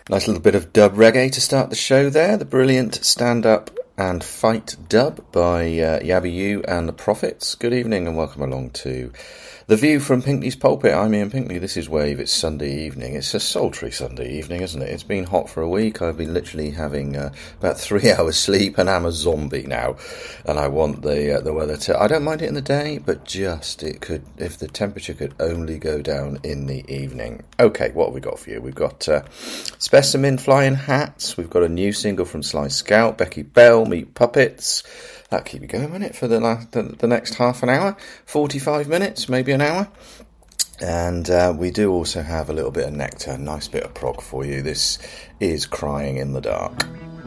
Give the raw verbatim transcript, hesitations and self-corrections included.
Nice little bit of dub reggae to start the show there. The brilliant Stand Up and Fight dub by uh, Yabby U and the Prophets. Good evening and welcome along to The View from Pinckney's Pulpit. I'm Ian Pinckney. This is Wave. It's Sunday evening. It's a sultry Sunday evening, isn't it? It's been hot for a week. I've been literally having uh, about three hours sleep and I'm a zombie now. And I want the uh, the weather to... I don't mind it in the day, but just it could... If the temperature could only go down in the evening. Okay, what have we got for you? We've got uh, Specimen Flying Hats. We've got a new single from Sly Scout, Becky Bell, Meat Puppets. That'll keep you going, won't it, for the, last, the, the next half an hour? forty-five minutes, maybe an hour? And uh, we do also have a little bit of Nectar, a nice bit of prog for you. This is Crying in the Dark.